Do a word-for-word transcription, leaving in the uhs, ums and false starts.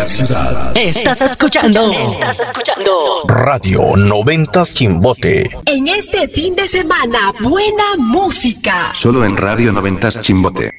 ciudad. Estás escuchando, estás escuchando Radio noventas Chimbote. En este fin de semana, buena música. Solo en Radio noventas Chimbote.